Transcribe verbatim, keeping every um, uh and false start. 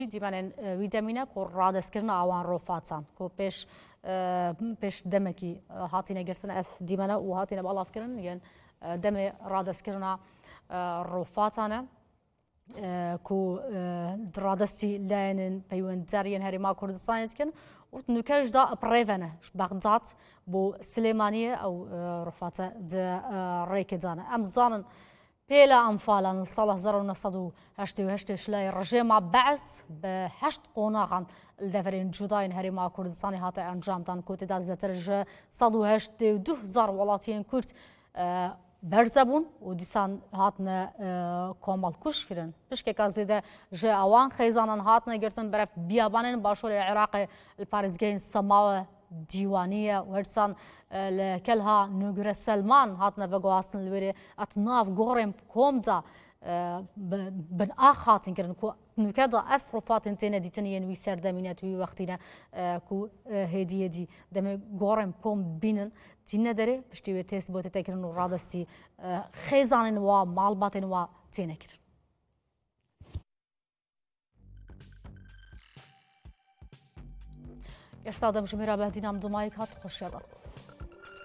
دیمانن ویدامینه کو رادسکرن آوان روفاتان کو پیش پیش دمکی هاتی نگرتن اف دیمانه و هاتی نبالاف کردن یعنی دم رادسکرن روفاتانه کو درادستی لینن پیوندزارین هری ما کردستان کن و نکاش دا پریفنه بغداد بو سلیمانیه او رفات د ریکدانه ام زانن بلا أنفالا صلاح زرو نصدو هشتي وهشتي شلاي رجيم بعث بهشت قوناغان الدفرين جوداين هريما كردستاني هاتي انجام دان كوتي دال زترج صدو هشتي ودوه زار ولاتين كرد برزبون و دیسان هاتنا کامل کش کردن. پشکه کازیده جه آوان خیزانان هاتنا گرتن برف بیابانن باشور العراق الپارزگین سماوه دیوانیه و هرسان لكلها نقر سلمان هاتنا بقواسن الوري أطناف قرم كومدا بن آخاتن كرن كو نكذا أفرفات انتنا دي تنين وي سردمينات وي وقتنا كو هدية دي دم قرم كوم بينن تينا دري بشتي تيس بوت تكرن رادستي خيزان و معلبات و تينا كرن يشتاق دم جميرة بهدينا مدمايك هات خوش يلا